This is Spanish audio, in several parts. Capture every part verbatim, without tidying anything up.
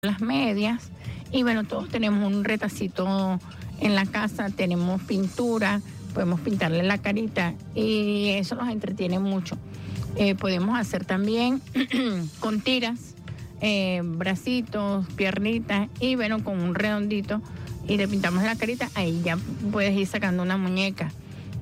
las medias, y bueno, todos tenemos un retacito en la casa, tenemos pintura, podemos pintarle la carita y eso nos entretiene mucho. Eh, podemos hacer también con tiras, eh, bracitos, piernitas y bueno, con un redondito y le pintamos la carita, ahí ya puedes ir sacando una muñeca.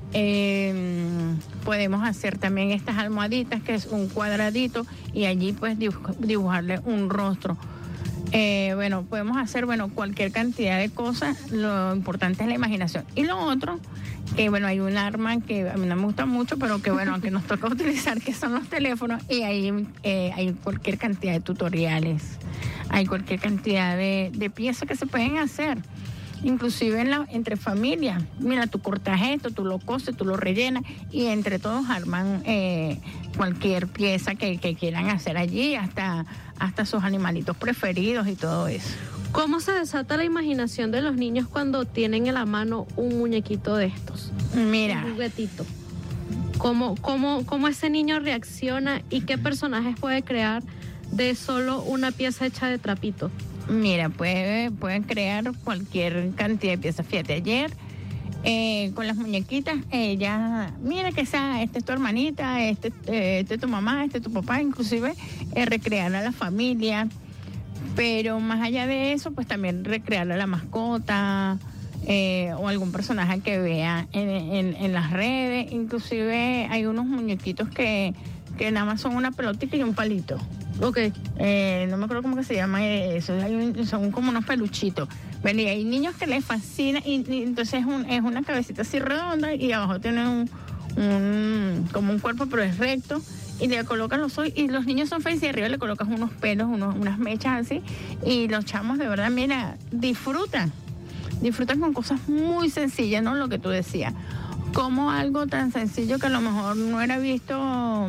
Eh, podemos hacer también estas almohaditas, que es un cuadradito y allí puedes dibujarle un rostro. Eh, bueno, podemos hacer bueno cualquier cantidad de cosas, lo importante es la imaginación. Y lo otro, que bueno, hay un arma que a mí no me gusta mucho, pero que bueno, aunque nos toca utilizar, que son los teléfonos, y ahí eh, hay cualquier cantidad de tutoriales, hay cualquier cantidad de, de piezas que se pueden hacer. Inclusive en la, entre familias, mira, tú cortas esto, tú lo coses, tú lo rellenas y entre todos arman eh, cualquier pieza que, que quieran hacer allí, hasta, hasta sus animalitos preferidos y todo eso. ¿Cómo se desata la imaginación de los niños cuando tienen en la mano un muñequito de estos? Mira. Un juguetito. ¿Cómo, cómo, cómo ese niño reacciona y qué personajes puede crear de solo una pieza hecha de trapito? Mira, puede, pueden crear cualquier cantidad de piezas. Fíjate, ayer eh, con las muñequitas, ella, mira que esa, esta es tu hermanita, este, eh, este es tu mamá, este es tu papá, inclusive eh, recrear a la familia. Pero más allá de eso, pues también recrear a la mascota eh, o algún personaje que vea en, en, en las redes. Inclusive hay unos muñequitos que, que nada más son una pelotita y un palito. Ok. Eh, no me acuerdo cómo que se llama eso, hay un, son como unos peluchitos. Bueno, y hay niños que les fascina y, y entonces es, un, es una cabecita así redonda y abajo tiene un, un como un cuerpo pero es recto y le colocan los ojos y los niños son felices y arriba le colocas unos pelos, unos, unas mechas así y los chamos de verdad, mira, disfrutan, disfrutan con cosas muy sencillas, ¿no? Lo que tú decías, como algo tan sencillo que a lo mejor no era visto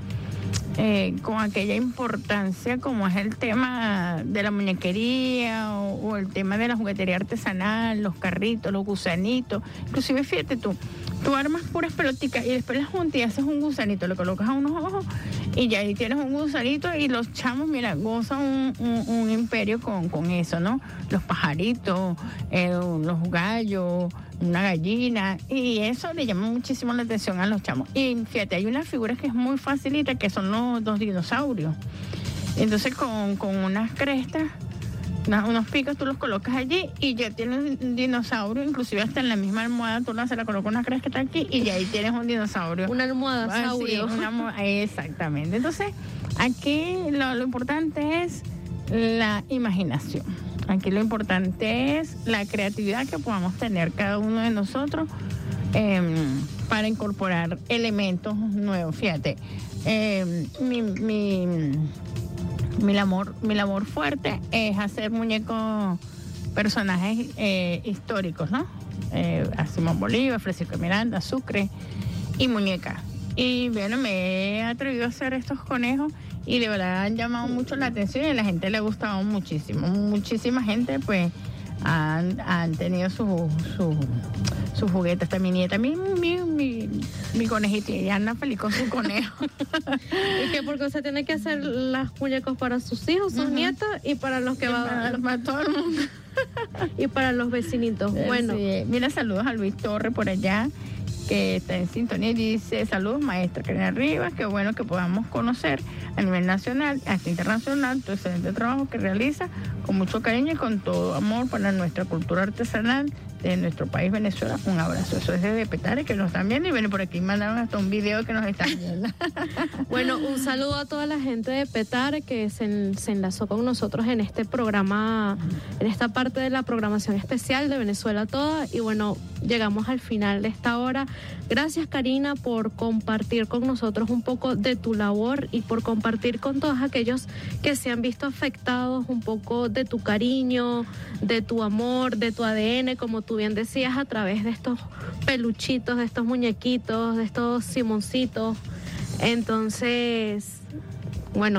Eh, con aquella importancia como es el tema de la muñequería o, o el tema de la juguetería artesanal, los carritos, los gusanitos. Inclusive fíjate tú, tú armas puras peloticas y después las juntas y haces un gusanito, le colocas a unos ojos y ya ahí tienes un gusanito y los chamos, mira, gozan un, un, un imperio con, con eso, ¿no? Los pajaritos, eh, los gallos, una gallina, y eso le llama muchísimo la atención a los chamos. Y fíjate, hay una figura que es muy facilita, que son los dos dinosaurios. Entonces con, con unas crestas, unas, unos picos, tú los colocas allí y ya tienes un dinosaurio, inclusive hasta en la misma almohada tú la, se la colocas una cresta aquí y ya ahí tienes un dinosaurio. Una almohada ah, saurio. Sí, una, exactamente. Entonces, aquí lo, lo importante es la imaginación. Aquí lo importante es la creatividad que podamos tener cada uno de nosotros eh, para incorporar elementos nuevos. Fíjate, eh, mi, mi, mi, labor, mi labor fuerte es hacer muñecos, personajes eh, históricos, ¿no? Eh, a Simón Bolívar, Francisco Miranda, Sucre y muñecas. Y bueno, me he atrevido a hacer estos conejos y de verdad han llamado mucho la atención y a la gente le ha gustado muchísimo. Muchísima gente pues han, han tenido sus su, su juguetes. Hasta mi nieta, mi, mi, mi, mi conejito, y anda feliz con su conejo. ¿Y qué? Porque usted tiene que hacer las muñecos para sus hijos, sus uh-huh. nietos y para los que van para, para todo el mundo. Y para los vecinitos. Bueno, sí. Mira, saludos a Luis Torres por allá, que está en sintonía y dice: saludos maestra Karina Rivas, qué bueno que podamos conocer a nivel nacional hasta internacional tu excelente trabajo que realiza con mucho cariño y con todo amor para nuestra cultura artesanal de nuestro país Venezuela. Un abrazo. Eso es desde Petare, que nos están viendo y vienen por aquí, mandaron hasta un video que nos están viendo. Bueno, un saludo a toda la gente de Petare que se, se enlazó con nosotros en este programa, en esta parte de la programación especial de Venezuela Toda. Y bueno, llegamos al final de esta hora. Gracias, Karina, por compartir con nosotros un poco de tu labor y por compartir con todos aquellos que se han visto afectados un poco de tu cariño, de tu amor, de tu A D N, como tú bien decías, a través de estos peluchitos, de estos muñequitos, de estos Simoncitos. Entonces, bueno,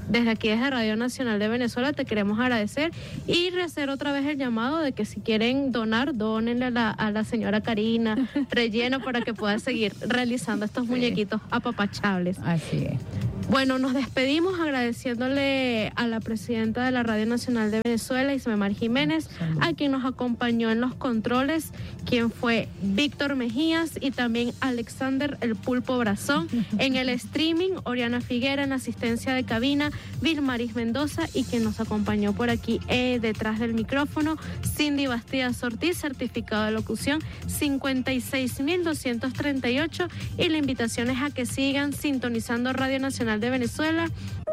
desde aquí, desde Radio Nacional de Venezuela, te queremos agradecer y hacer otra vez el llamado de que si quieren donar, donenle a la, a la señora Karina Relleno para que pueda seguir realizando estos sí. muñequitos apapachables. Así es. Bueno, nos despedimos agradeciéndole a la presidenta de la Radio Nacional de Venezuela, Ismemar Jiménez, a quien nos acompañó en los controles, quien fue Víctor Mejías y también Alexander El Pulpo Brazón. En el streaming, Oriana Figuera, en asistencia de cabina, Vilmaris Mendoza, y quien nos acompañó por aquí eh, detrás del micrófono, Cindy Bastidas Ortiz, certificado de locución cincuenta y seis mil doscientos treinta y ocho, y la invitación es a que sigan sintonizando Radio Nacional de Venezuela.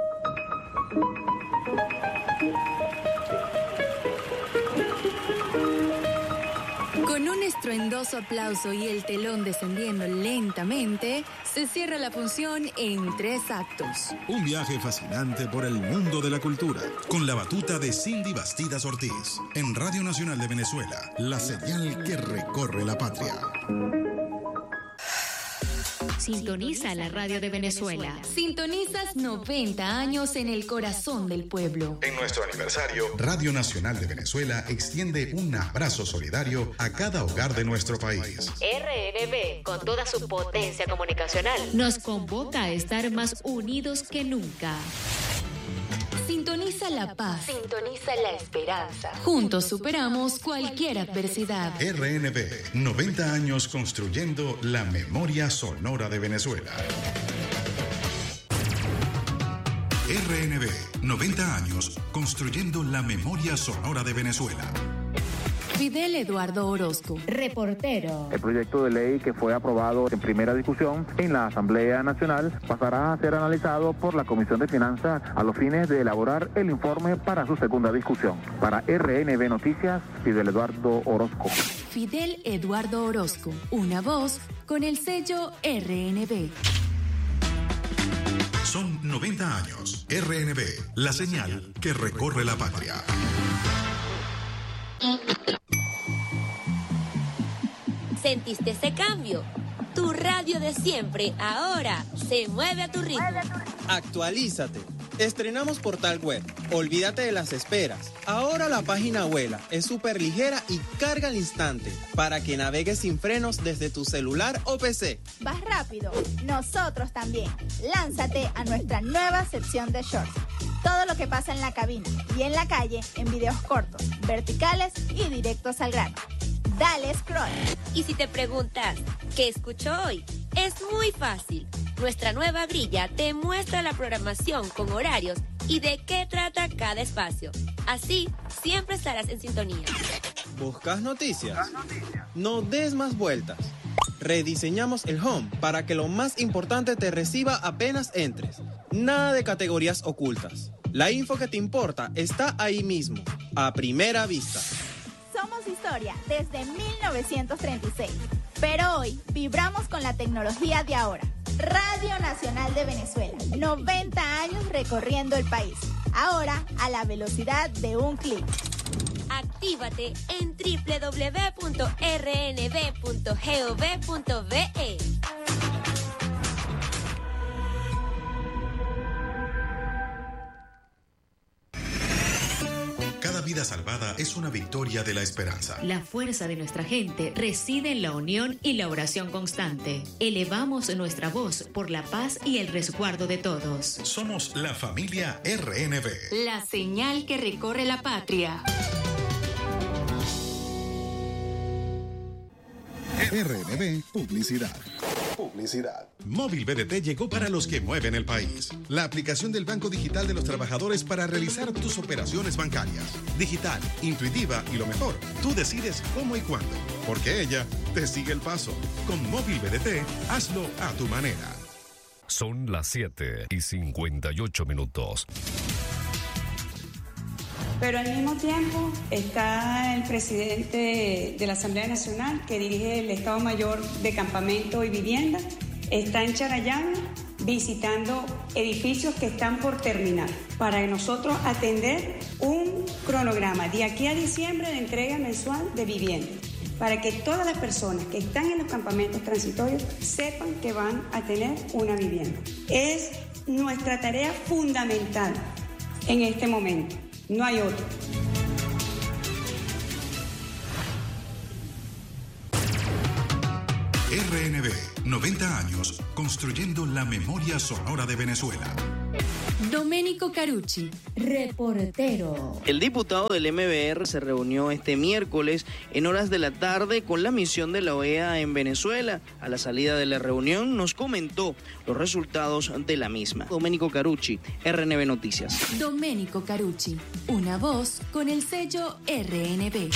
Con un estruendoso aplauso y el telón descendiendo lentamente, se cierra la función en tres actos. Un viaje fascinante por el mundo de la cultura, con la batuta de Cindy Bastidas Ortiz, en Radio Nacional de Venezuela, la señal que recorre la patria. Sintoniza la radio de Venezuela. Sintonizas noventa años en el corazón del pueblo. En nuestro aniversario, Radio Nacional de Venezuela extiende un abrazo solidario a cada hogar de nuestro país. R N V, con toda su potencia comunicacional, nos convoca a estar más unidos que nunca. Sintoniza la paz. Sintoniza la esperanza. Juntos superamos cualquier adversidad. R N V, noventa años construyendo la memoria sonora de Venezuela. R N V, noventa años construyendo la memoria sonora de Venezuela. Fidel Eduardo Orozco, reportero. El proyecto de ley que fue aprobado en primera discusión en la Asamblea Nacional pasará a ser analizado por la Comisión de Finanzas a los fines de elaborar el informe para su segunda discusión. Para R N V Noticias, Fidel Eduardo Orozco. Fidel Eduardo Orozco, una voz con el sello R N V. Son noventa años. R N V, la señal que recorre la patria. ¿Sentiste ese cambio? Tu radio de siempre ahora se mueve a tu ritmo. Actualízate. Estrenamos portal web. Olvídate de las esperas. Ahora la página vuela, es súper ligera y carga al instante para que navegues sin frenos desde tu celular o P C. ¿Vas rápido? Nosotros también. Lánzate a nuestra nueva sección de shorts. Todo lo que pasa en la cabina y en la calle en videos cortos, verticales y directos al grano. Dale scroll. Y si te preguntas, ¿qué escucho hoy? Es muy fácil. Nuestra nueva grilla te muestra la programación con horarios y de qué trata cada espacio. Así, siempre estarás en sintonía. ¿Buscas noticias? No des más vueltas. Rediseñamos el home para que lo más importante te reciba apenas entres. Nada de categorías ocultas. La info que te importa está ahí mismo, a primera vista. Somos historia desde mil novecientos treinta y seis, pero hoy vibramos con la tecnología de ahora. Radio Nacional de Venezuela, noventa años recorriendo el país, ahora a la velocidad de un clic. Actívate en doble u doble u doble u punto r n v punto gov punto v e. Cada vida salvada es una victoria de la esperanza. La fuerza de nuestra gente reside en la unión y la oración constante. Elevamos nuestra voz por la paz y el resguardo de todos. Somos la familia R N V. La señal que recorre la patria. R N V Publicidad. Publicidad. Móvil B D T llegó para los que mueven el país. La aplicación del Banco Digital de los Trabajadores para realizar tus operaciones bancarias. Digital, intuitiva y lo mejor, tú decides cómo y cuándo. Porque ella te sigue el paso. Con Móvil B D T, hazlo a tu manera. Son las siete y cincuenta y ocho minutos. Pero al mismo tiempo está el presidente de la Asamblea Nacional que dirige el Estado Mayor de Campamento y Vivienda, está en Charallave visitando edificios que están por terminar para nosotros atender un cronograma de aquí a diciembre de entrega mensual de vivienda, para que todas las personas que están en los campamentos transitorios sepan que van a tener una vivienda. Es nuestra tarea fundamental en este momento. No hay otro. R N B, noventa años, construyendo la memoria sonora de Venezuela. Domenico Carucci, reportero. El diputado del M B R se reunió este miércoles en horas de la tarde con la misión de la O E A en Venezuela. A la salida de la reunión nos comentó los resultados de la misma. Domenico Carucci, R N B Noticias. Domenico Carucci, una voz con el sello R N B.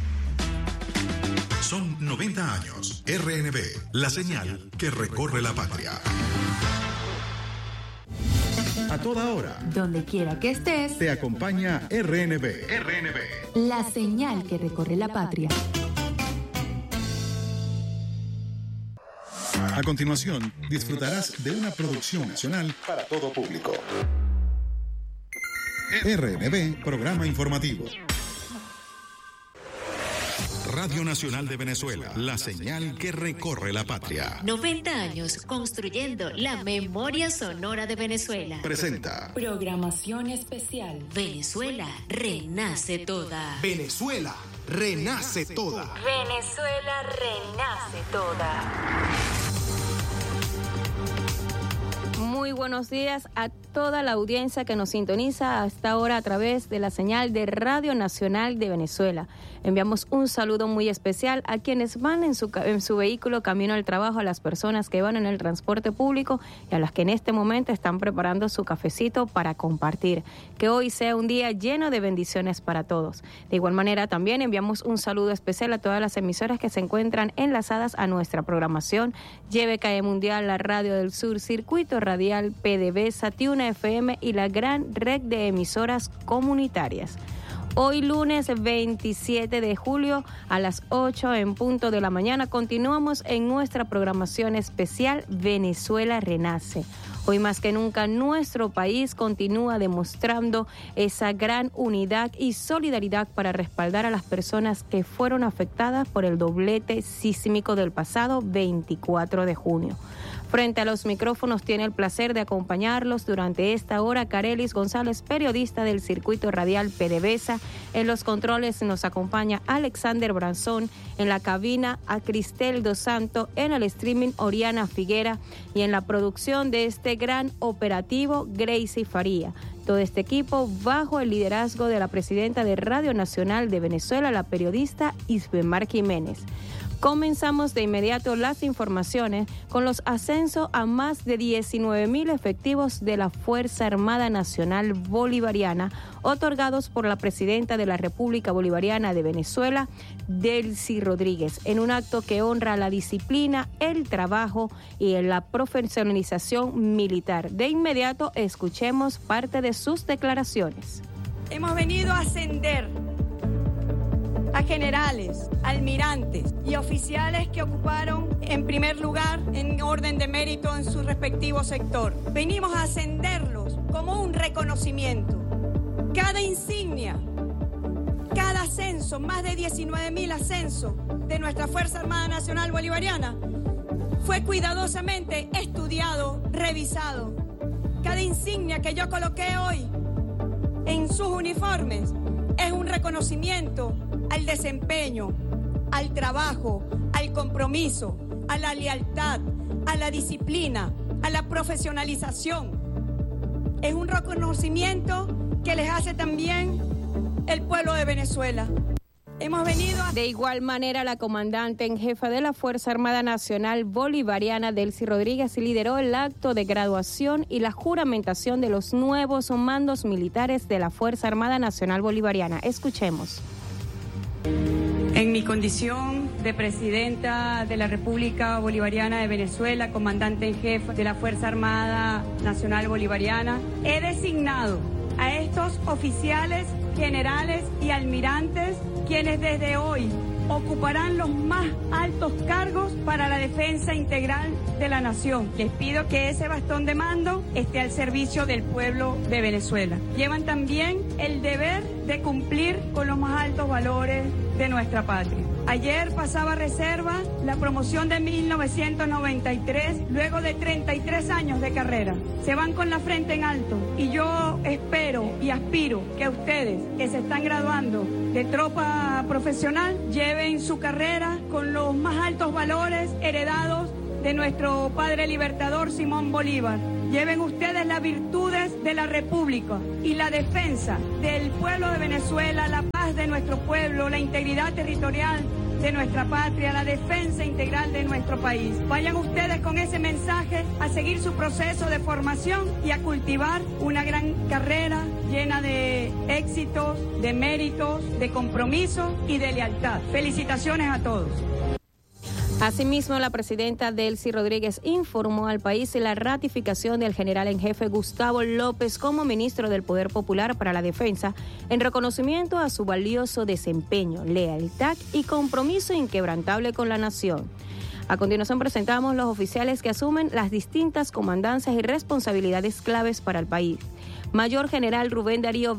Son noventa años. R N B, la señal que recorre la patria. A toda hora, donde quiera que estés, te acompaña R N B. R N B, la señal que recorre la patria. A continuación, disfrutarás de una producción nacional para todo público. R N B, programa informativo. Radio Nacional de Venezuela, la señal que recorre la patria. noventa años construyendo la memoria sonora de Venezuela. Presenta programación especial. Venezuela renace toda. Venezuela renace toda. Venezuela renace toda. Muy buenos días a toda la audiencia que nos sintoniza hasta ahora a través de la señal de Radio Nacional de Venezuela. Enviamos un saludo muy especial a quienes van en su, en su vehículo camino al trabajo, a las personas que van en el transporte público y a las que en este momento están preparando su cafecito para compartir. Que hoy sea un día lleno de bendiciones para todos. De igual manera también enviamos un saludo especial a todas las emisoras que se encuentran enlazadas a nuestra programación. Y B K E Mundial, la Radio del Sur, Circuito Radial, P D V S A, Tiuna F M y la gran red de emisoras comunitarias. Hoy lunes veintisiete de julio a las ocho en punto de la mañana continuamos en nuestra programación especial Venezuela Renace. Hoy más que nunca nuestro país continúa demostrando esa gran unidad y solidaridad para respaldar a las personas que fueron afectadas por el doblete sísmico del pasado veinticuatro de junio. Frente a los micrófonos tiene el placer de acompañarlos durante esta hora Carelis González, periodista del Circuito Radial P D V S A. En los controles nos acompaña Alexander Branzón, en la cabina a Cristel Dos Santos, en el streaming Oriana Figuera y en la producción de este gran operativo Gracie Faría. Todo este equipo bajo el liderazgo de la presidenta de Radio Nacional de Venezuela, la periodista Isbemar Jiménez. Comenzamos de inmediato las informaciones con los ascensos a más de diecinueve mil efectivos de la Fuerza Armada Nacional Bolivariana otorgados por la presidenta de la República Bolivariana de Venezuela, Delcy Rodríguez, en un acto que honra la disciplina, el trabajo y la profesionalización militar. De inmediato escuchemos parte de sus declaraciones. Hemos venido a ascender a generales, almirantes y oficiales que ocuparon en primer lugar en orden de mérito en su respectivo sector. Venimos a ascenderlos como un reconocimiento. Cada insignia, cada ascenso, más de diecinueve mil ascensos de nuestra Fuerza Armada Nacional Bolivariana, fue cuidadosamente estudiado, revisado. Cada insignia que yo coloqué hoy en sus uniformes es un reconocimiento al desempeño, al trabajo, al compromiso, a la lealtad, a la disciplina, a la profesionalización. Es un reconocimiento que les hace también el pueblo de Venezuela. Hemos venido a... De igual manera, la comandante en jefa de la Fuerza Armada Nacional Bolivariana, Delcy Rodríguez, lideró el acto de graduación y la juramentación de los nuevos mandos militares de la Fuerza Armada Nacional Bolivariana. Escuchemos. En mi condición de presidenta de la República Bolivariana de Venezuela, comandante en jefe de la Fuerza Armada Nacional Bolivariana, he designado a estos oficiales, generales y almirantes, quienes desde hoy ocuparán los más altos cargos para la defensa integral de la nación. Les pido que ese bastón de mando esté al servicio del pueblo de Venezuela. Llevan también el deber de cumplir con los más altos valores de nuestra patria. Ayer pasaba a reserva la promoción de mil novecientos noventa y tres, luego de treinta y tres años de carrera. Se van con la frente en alto y yo espero y aspiro que ustedes que se están graduando de tropa profesional lleven su carrera con los más altos valores heredados de nuestro padre libertador Simón Bolívar. Lleven ustedes las virtudes de la República y la defensa del pueblo de Venezuela, la paz de nuestro pueblo, la integridad territorial de nuestra patria, la defensa integral de nuestro país. Vayan ustedes con ese mensaje a seguir su proceso de formación y a cultivar una gran carrera llena de éxitos, de méritos, de compromiso y de lealtad. Felicitaciones a todos. Asimismo, la presidenta Delcy Rodríguez informó al país la ratificación del general en jefe Gustavo López como ministro del Poder Popular para la Defensa en reconocimiento a su valioso desempeño, lealtad y compromiso inquebrantable con la nación. A continuación presentamos los oficiales que asumen las distintas comandancias y responsabilidades claves para el país. Mayor General Rubén Darío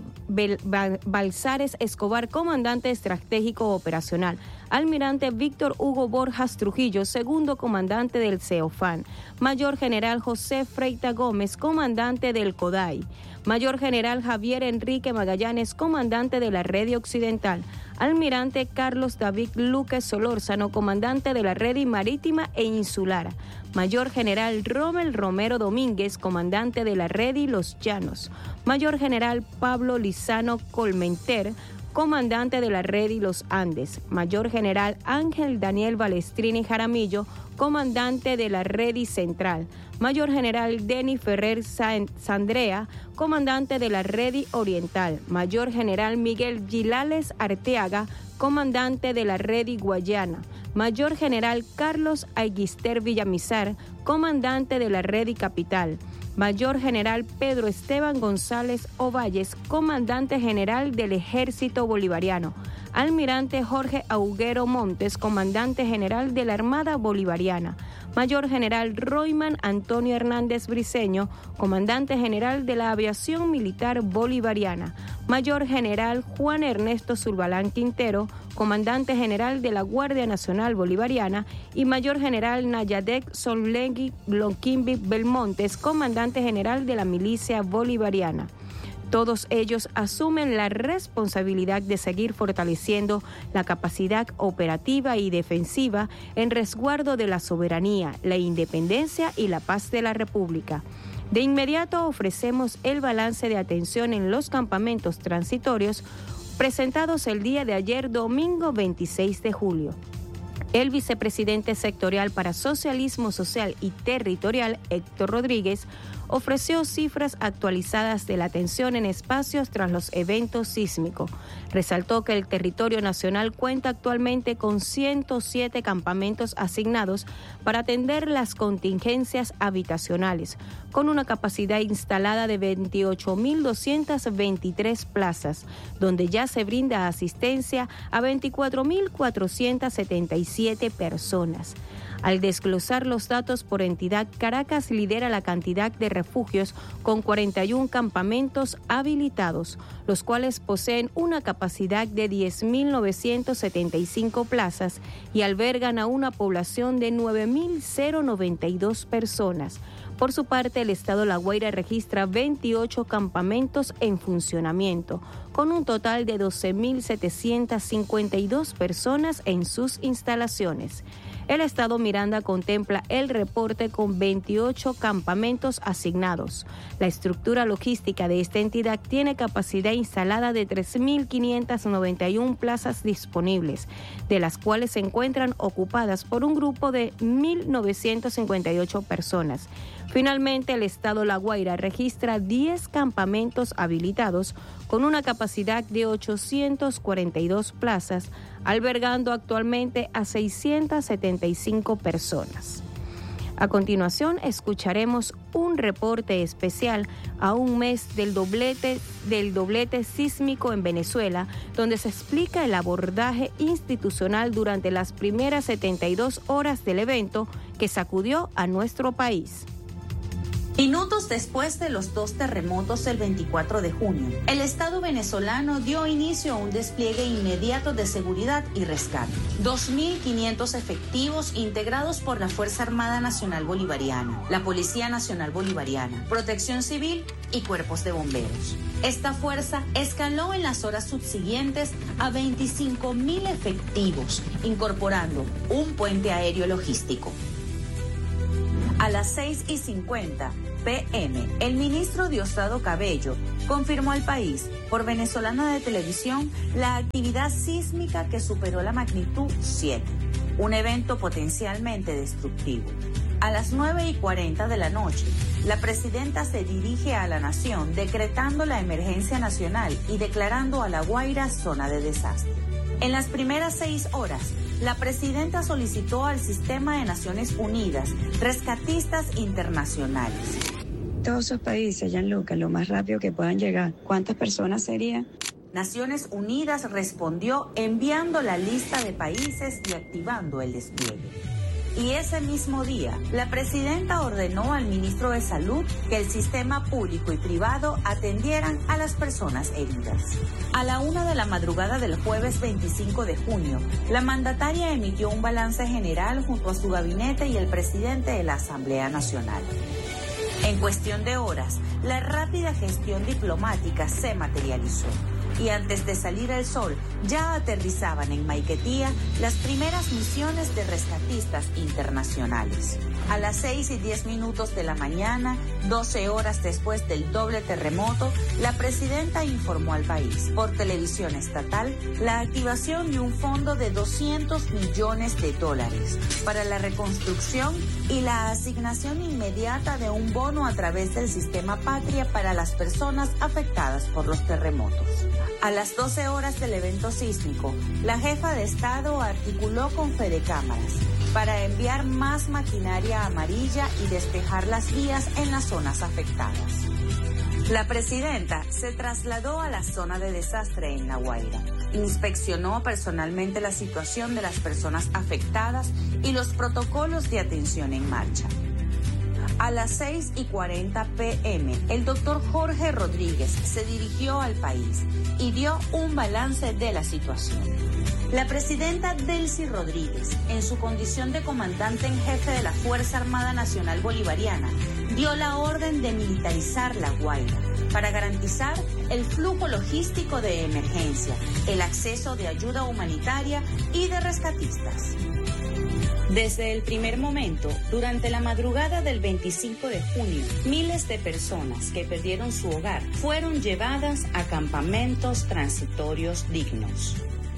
Balzares Escobar, comandante estratégico operacional. Almirante Víctor Hugo Borjas Trujillo, segundo comandante del CEOFAN. Mayor General José Freita Gómez, comandante del CODAI. Mayor General Javier Enrique Magallanes, comandante de la Red Occidental. Almirante Carlos David Luque Solórzano, comandante de la Red Marítima e Insular. Mayor General Rommel Romero Domínguez, comandante de la Red y Los Llanos. Mayor General Pablo Lizano Colmenter, comandante de la Red y los Andes. Mayor General Ángel Daniel Balestrini Jaramillo, comandante de la Red y Central. Mayor General Denis Ferrer Sandrea, comandante de la Red y Oriental. Mayor General Miguel Gilales Arteaga, comandante de la Red y Guayana. Mayor General Carlos Aiguister Villamizar, comandante de la Red y Capital. Mayor General Pedro Esteban González Ovalles, comandante general del Ejército Bolivariano. Almirante Jorge Auguero Montes, comandante general de la Armada Bolivariana. Mayor General Royman Antonio Hernández Briceño, comandante general de la Aviación Militar Bolivariana. Mayor General Juan Ernesto Zulbalán Quintero, comandante general de la Guardia Nacional Bolivariana, y Mayor General Nayadek Sollegui Lonquimbi Belmontes, comandante general de la Milicia Bolivariana. Todos ellos asumen la responsabilidad de seguir fortaleciendo la capacidad operativa y defensiva en resguardo de la soberanía, la independencia y la paz de la República. De inmediato ofrecemos el balance de atención en los campamentos transitorios presentados el día de ayer, domingo veintiséis de julio. El vicepresidente sectorial para Socialismo Social y Territorial, Héctor Rodríguez, ofreció cifras actualizadas de la atención en espacios tras los eventos sísmicos. Resaltó que el territorio nacional cuenta actualmente con ciento siete campamentos asignados para atender las contingencias habitacionales, con una capacidad instalada de veintiocho mil doscientas veintitrés plazas, donde ya se brinda asistencia a veinticuatro mil cuatrocientas setenta y siete personas. Al desglosar los datos por entidad, Caracas lidera la cantidad de refugios con cuarenta y uno campamentos habilitados, los cuales poseen una capacidad de diez mil novecientas setenta y cinco plazas y albergan a una población de nueve mil noventa y dos personas. Por su parte, el estado La Guaira registra veintiocho campamentos en funcionamiento, con un total de doce mil setecientas cincuenta y dos personas en sus instalaciones. El estado Miranda contempla el reporte con veintiocho campamentos asignados. La estructura logística de esta entidad tiene capacidad instalada de tres mil quinientas noventa y uno plazas disponibles, de las cuales se encuentran ocupadas por un grupo de mil novecientas cincuenta y ocho personas. Finalmente, el estado La Guaira registra diez campamentos habilitados con una capacidad de ochocientas cuarenta y dos plazas, albergando actualmente a seiscientas setenta y cinco personas. A continuación, escucharemos un reporte especial a un mes del doblete, del doblete sísmico en Venezuela, donde se explica el abordaje institucional durante las primeras setenta y dos horas del evento que sacudió a nuestro país. Minutos después de los dos terremotos del veinticuatro de junio, el Estado venezolano dio inicio a un despliegue inmediato de seguridad y rescate. dos mil quinientos efectivos integrados por la Fuerza Armada Nacional Bolivariana, la Policía Nacional Bolivariana, Protección Civil y cuerpos de bomberos. Esta fuerza escaló en las horas subsiguientes a veinticinco mil efectivos, incorporando un puente aéreo logístico. A las seis y cincuenta pe eme, el ministro Diosdado Cabello confirmó al país, por Venezolana de Televisión, la actividad sísmica que superó la magnitud siete, un evento potencialmente destructivo. A las nueve y cuarenta de la noche, la presidenta se dirige a la nación decretando la emergencia nacional y declarando a La Guaira zona de desastre. En las primeras seis horas, la presidenta solicitó al Sistema de Naciones Unidas rescatistas internacionales. Todos esos países, Gianluca, lo más rápido que puedan llegar. ¿Cuántas personas serían? Naciones Unidas respondió enviando la lista de países y activando el despliegue. Y ese mismo día, la presidenta ordenó al ministro de Salud que el sistema público y privado atendieran a las personas heridas. A la una de la madrugada del jueves veinticinco de junio, la mandataria emitió un balance general junto a su gabinete y el presidente de la Asamblea Nacional. En cuestión de horas, la rápida gestión diplomática se materializó. Y antes de salir el sol, ya aterrizaban en Maiquetía las primeras misiones de rescatistas internacionales. A las seis y diez minutos de la mañana, doce horas después del doble terremoto, la presidenta informó al país, por televisión estatal, la activación de un fondo de doscientos millones de dólares para la reconstrucción y la asignación inmediata de un bono a través del sistema Patria para las personas afectadas por los terremotos. A las doce horas del evento sísmico, la jefa de Estado articuló con Fedecámaras para enviar más maquinaria amarilla y despejar las vías en las zonas afectadas. La presidenta se trasladó a la zona de desastre en La Guaira, inspeccionó personalmente la situación de las personas afectadas y los protocolos de atención en marcha. A las seis y cuarenta pe eme, el doctor Jorge Rodríguez se dirigió al país y dio un balance de la situación. La presidenta Delcy Rodríguez, en su condición de comandante en jefe de la Fuerza Armada Nacional Bolivariana, dio la orden de militarizar La Guaira para garantizar el flujo logístico de emergencia, el acceso de ayuda humanitaria y de rescatistas. Desde el primer momento, durante la madrugada del veinticinco de junio, miles de personas que perdieron su hogar fueron llevadas a campamentos transitorios dignos.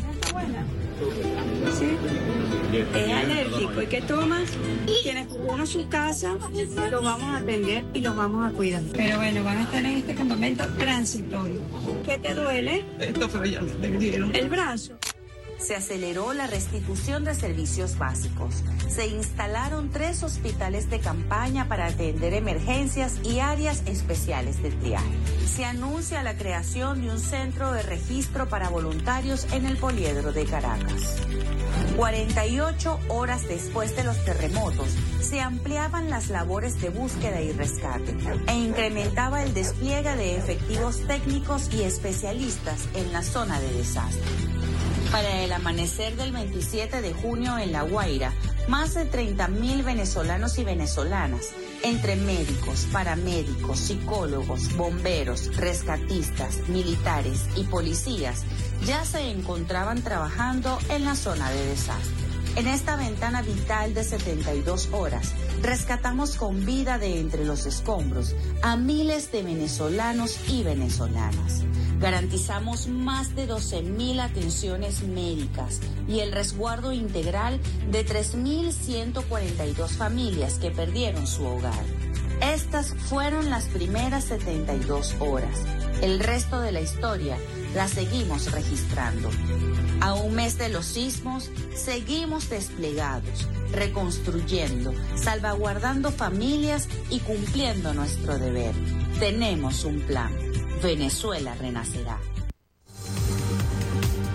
Sí. Es alérgico. ¿Y qué tomas? Quienes van a su casa, los vamos a atender y los vamos a cuidar. Pero bueno, van a estar en este campamento transitorio. ¿Qué te duele? Esto fue ya me dieron. El brazo. Se aceleró la restitución de servicios básicos. Se instalaron tres hospitales de campaña para atender emergencias y áreas especiales de triaje. Se anuncia la creación de un centro de registro para voluntarios en el Poliedro de Caracas. cuarenta y ocho horas después de los terremotos, se ampliaban las labores de búsqueda y rescate e incrementaba el despliegue de efectivos técnicos y especialistas en la zona de desastre. Para el amanecer del veintisiete de junio en La Guaira, más de treinta mil venezolanos y venezolanas, entre médicos, paramédicos, psicólogos, bomberos, rescatistas, militares y policías, ya se encontraban trabajando en la zona de desastre. En esta ventana vital de setenta y dos horas, rescatamos con vida de entre los escombros a miles de venezolanos y venezolanas. Garantizamos más de doce mil atenciones médicas y el resguardo integral de tres mil ciento cuarenta y dos familias que perdieron su hogar. Estas fueron las primeras setenta y dos horas. El resto de la historia la seguimos registrando. A un mes de los sismos, seguimos desplegados, reconstruyendo, salvaguardando familias y cumpliendo nuestro deber. Tenemos un plan. Venezuela renacerá.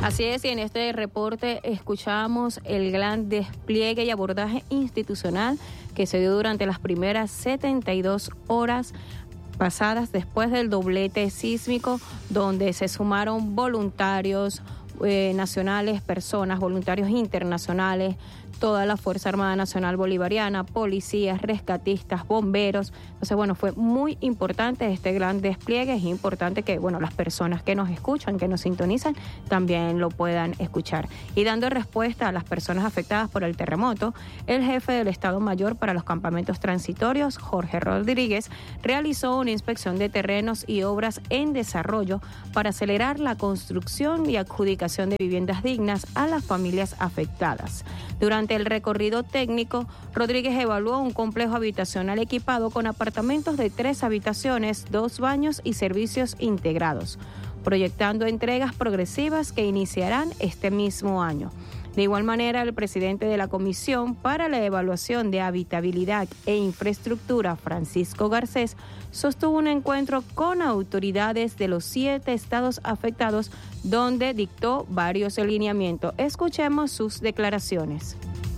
Así es, y en este reporte escuchamos el gran despliegue y abordaje institucional que se dio durante las primeras setenta y dos horas pasadas después del doblete sísmico, donde se sumaron voluntarios eh, nacionales, personas, voluntarios internacionales, toda la Fuerza Armada Nacional Bolivariana, policías, rescatistas, bomberos. Entonces, bueno, fue muy importante este gran despliegue. Es importante que, bueno, las personas que nos escuchan, que nos sintonizan, también lo puedan escuchar. Y dando respuesta a las personas afectadas por el terremoto, el jefe del Estado Mayor para los campamentos transitorios, Jorge Rodríguez, realizó una inspección de terrenos y obras en desarrollo para acelerar la construcción y adjudicación de viviendas dignas a las familias afectadas. Durante el recorrido técnico, Rodríguez evaluó un complejo habitacional equipado con apartamentos de tres habitaciones, dos baños y servicios integrados, proyectando entregas progresivas que iniciarán este mismo año. De igual manera, el presidente de la Comisión para la Evaluación de Habitabilidad e Infraestructura, Francisco Garcés, sostuvo un encuentro con autoridades de los siete estados afectados, donde dictó varios lineamientos. Escuchemos sus declaraciones.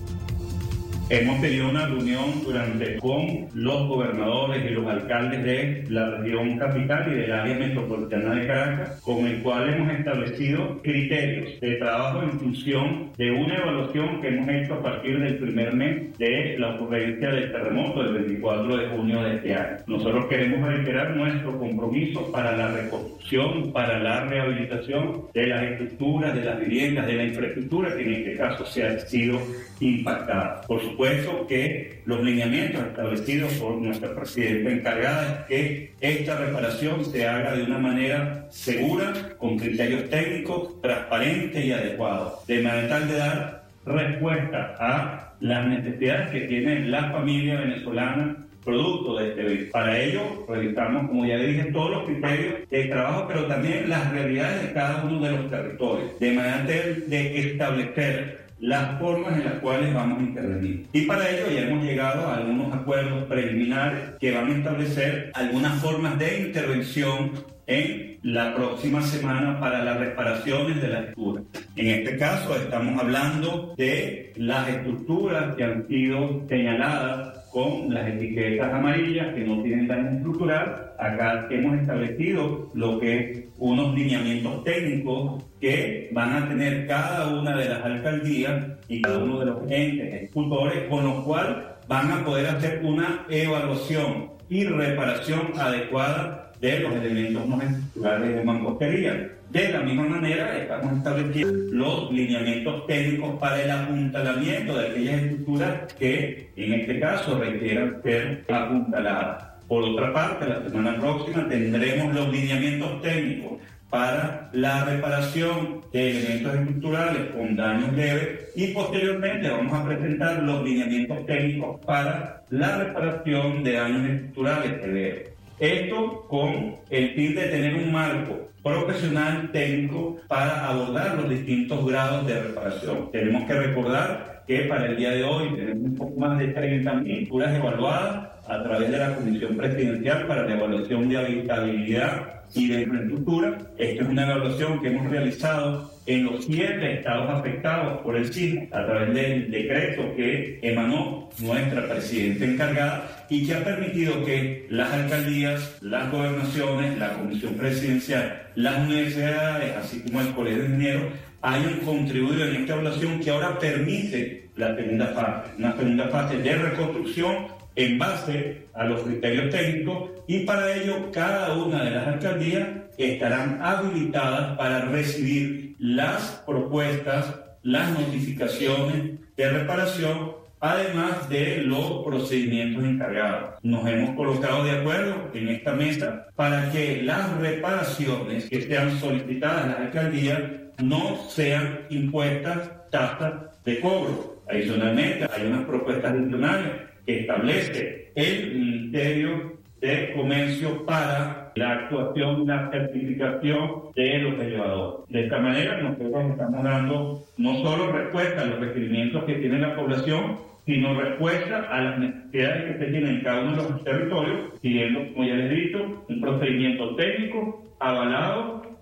Hemos tenido una reunión durante con los gobernadores y los alcaldes de la región capital y del área metropolitana de Caracas, con el cual hemos establecido criterios de trabajo en función de una evaluación que hemos hecho a partir del primer mes de la ocurrencia del terremoto del veinticuatro de junio de este año. Nosotros queremos reiterar nuestro compromiso para la reconstrucción, para la rehabilitación de las estructuras, de las viviendas, de la infraestructura que en este caso se ha sido impactada. Por supuesto que los lineamientos establecidos por nuestra presidenta encargada es que esta reparación se haga de una manera segura, con criterios técnicos, transparentes y adecuados, de manera tal de dar respuesta a las necesidades que tiene la familia venezolana producto de este virus. Para ello, revisamos, como ya le dije, todos los criterios de trabajo, pero también las realidades de cada uno de los territorios, de manera de, de establecer las formas en las cuales vamos a intervenir. Y para ello ya hemos llegado a algunos acuerdos preliminares que van a establecer algunas formas de intervención en la próxima semana para las reparaciones de las estructuras. En este caso estamos hablando de las estructuras que han sido señaladas con las etiquetas amarillas que no tienen daño estructural. Acá hemos establecido lo que es unos lineamientos técnicos que van a tener cada una de las alcaldías y cada uno de los entes ejecutores, con lo cual van a poder hacer una evaluación y reparación adecuada de los elementos no estructurales de mampostería. De la misma manera, estamos estableciendo los lineamientos técnicos para el apuntalamiento de aquellas estructuras que, en este caso, requieran ser apuntaladas. Por otra parte, la semana próxima tendremos los lineamientos técnicos para la reparación de elementos estructurales con daños leves y posteriormente vamos a presentar los lineamientos técnicos para la reparación de daños estructurales severos. Esto con el fin de tener un marco profesional técnico para abordar los distintos grados de reparación. Tenemos que recordar que para el día de hoy tenemos un poco más de treinta mil estructuras evaluadas a través de la Comisión Presidencial para la Evaluación de Habitabilidad y de Infraestructura. Esta es una evaluación que hemos realizado en los siete estados afectados por el sismo a través del decreto que emanó nuestra presidenta encargada y que ha permitido que las alcaldías, las gobernaciones, la Comisión Presidencial, las universidades, así como el Colegio de Ingenieros, hayan contribuido en esta evaluación que ahora permite la segunda fase, una segunda fase de reconstrucción en base a los criterios técnicos, y para ello cada una de las alcaldías estarán habilitadas para recibir las propuestas, las notificaciones de reparación, además de los procedimientos encargados. Nos hemos colocado de acuerdo en esta mesa para que las reparaciones que sean solicitadas a las alcaldías no sean impuestas tasas de cobro. Adicionalmente, hay unas propuestas adicionales que establece el Ministerio de Comercio para la actuación y la certificación de los elevadores. De esta manera, nosotros estamos dando no solo respuesta a los requerimientos que tiene la población, sino respuesta a las necesidades que se tienen en cada uno de los territorios, siguiendo, como ya les he dicho, un procedimiento técnico avalado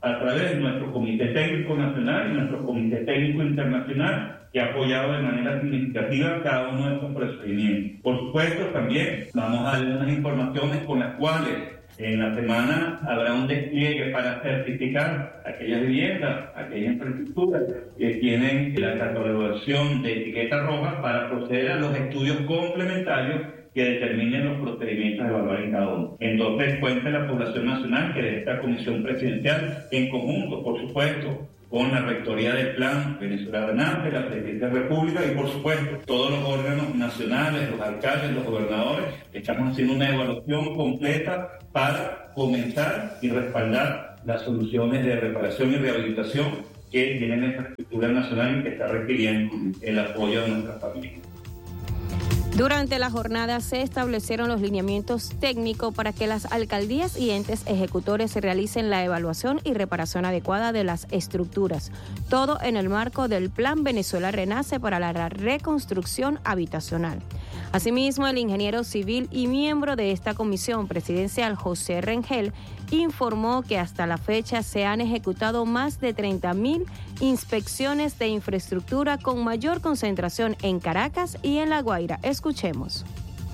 a través de nuestro Comité Técnico Nacional y nuestro Comité Técnico Internacional, que ha apoyado de manera significativa cada uno de estos procedimientos. Por supuesto, también vamos a dar unas informaciones con las cuales en la semana habrá un despliegue para certificar aquellas viviendas, aquellas infraestructuras que tienen la catalogación de etiqueta roja para proceder a los estudios complementarios que determinen los procedimientos a evaluar en cada uno. Entonces, cuenta la población nacional que de esta comisión presidencial, en conjunto, por supuesto, con la Rectoría del Plan Venezuela Renace, la Presidencia de la República y, por supuesto, todos los órganos nacionales, los alcaldes, los gobernadores, estamos haciendo una evaluación completa para comenzar y respaldar las soluciones de reparación y rehabilitación que tiene la infraestructura nacional y que está requiriendo el apoyo de nuestras familias. Durante la jornada se establecieron los lineamientos técnicos para que las alcaldías y entes ejecutores realicen la evaluación y reparación adecuada de las estructuras, todo en el marco del Plan Venezuela Renace para la reconstrucción habitacional. Asimismo, el ingeniero civil y miembro de esta comisión presidencial, José Rengel, informó que hasta la fecha se han ejecutado más de treinta mil inspecciones de infraestructura con mayor concentración en Caracas y en La Guaira. Escuchemos.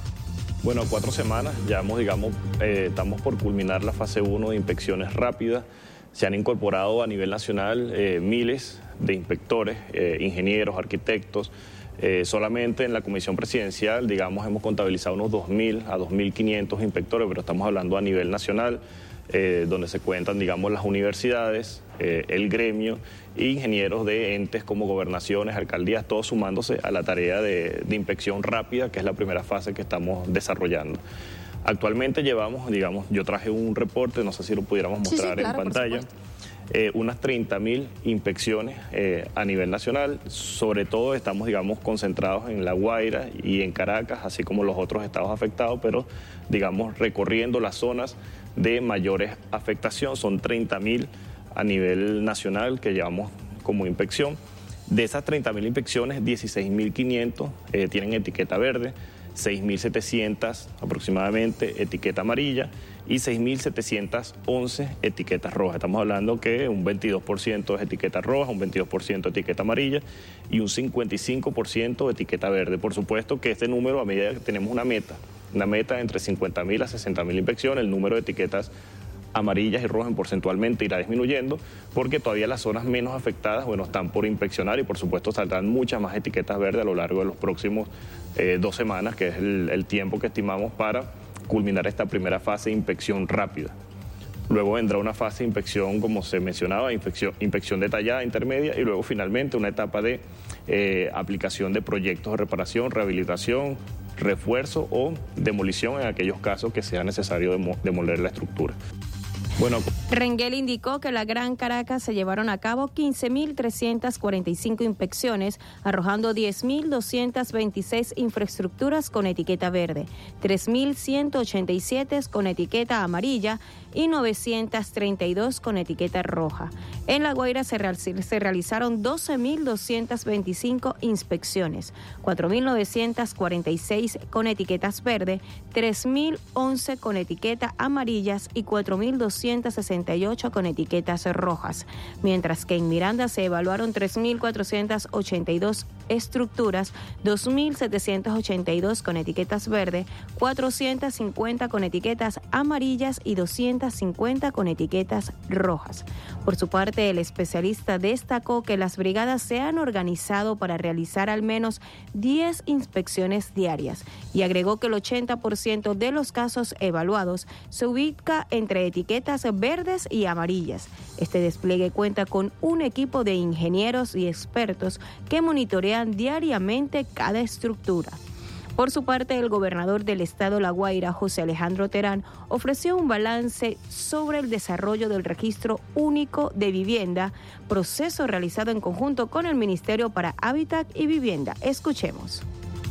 Bueno, cuatro semanas, ya hemos, digamos, eh, estamos por culminar la fase uno de inspecciones rápidas. Se han incorporado a nivel nacional eh, miles de inspectores, eh, ingenieros, arquitectos. Eh, solamente en la comisión presidencial, digamos, hemos contabilizado unos dos mil a dos mil quinientos inspectores, pero estamos hablando a nivel nacional, eh, donde se cuentan, digamos, las universidades, eh, el gremio e ingenieros de entes como gobernaciones, alcaldías, todos sumándose a la tarea de, de inspección rápida, que es la primera fase que estamos desarrollando. Actualmente llevamos, digamos, yo traje un reporte, no sé si lo pudiéramos mostrar sí, sí, claro, en pantalla. Eh, unas treinta mil inspecciones eh, a nivel nacional. Sobre todo estamos, digamos, concentrados en La Guaira y en Caracas, así como los otros estados afectados, pero, digamos, recorriendo las zonas de mayores afectación. Son treinta mil a nivel nacional que llevamos como inspección. De esas treinta mil inspecciones, dieciséis mil quinientos eh, tienen etiqueta verde, seis mil setecientos aproximadamente etiqueta amarilla y seis mil setecientos once etiquetas rojas. Estamos hablando que un veintidós por ciento es etiqueta roja, un veintidós por ciento etiqueta amarilla y un cincuenta y cinco por ciento etiqueta verde. Por supuesto que este número, a medida que tenemos una meta, una meta entre cincuenta mil a sesenta mil inspecciones, el número de etiquetas amarillas y rojas porcentualmente irá disminuyendo porque todavía las zonas menos afectadas, bueno, están por inspeccionar y por supuesto saldrán muchas más etiquetas verdes a lo largo de los próximos eh, dos semanas, que es el, el tiempo que estimamos para culminar esta primera fase de inspección rápida. Luego vendrá una fase de inspección, como se mencionaba, inspección, inspección detallada, intermedia, y luego finalmente una etapa de eh, aplicación de proyectos de reparación, rehabilitación, refuerzo o demolición en aquellos casos que sea necesario demo, demoler la estructura. Bueno. Rengel indicó que en la Gran Caracas se llevaron a cabo quince mil trescientas cuarenta y cinco inspecciones, arrojando diez mil doscientas veintiséis infraestructuras con etiqueta verde, tres mil ciento ochenta y siete con etiqueta amarilla y novecientas treinta y dos con etiqueta roja. En La Guaira se, real, se realizaron doce mil doscientas veinticinco inspecciones, cuatro mil novecientas cuarenta y seis con etiquetas verde, tres mil once con etiqueta amarillas y cuatro mil doscientos sesenta y ocho con etiquetas rojas, mientras que en Miranda se evaluaron tres mil cuatrocientas ochenta y dos estructuras, dos mil setecientos ochenta y dos con etiquetas verde, cuatrocientos cincuenta con etiquetas amarillas y doscientos cincuenta con etiquetas rojas. Por su parte, el especialista destacó que las brigadas se han organizado para realizar al menos diez inspecciones diarias y agregó que el ochenta por ciento de los casos evaluados se ubica entre etiquetas verdes y amarillas. Este despliegue cuenta con un equipo de ingenieros y expertos que monitorean diariamente cada estructura. Por su parte, el gobernador del estado La Guaira, José Alejandro Terán, ofreció un balance sobre el desarrollo del registro único de vivienda, proceso realizado en conjunto con el Ministerio para Hábitat y Vivienda. Escuchemos.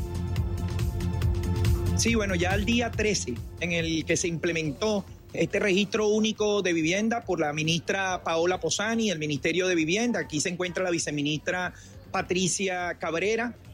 Sí, bueno, ya el día trece en el que se implementó este registro único de vivienda por la ministra Paola Posani, el Ministerio de Vivienda. Aquí se encuentra la viceministra Patricia Cabrera,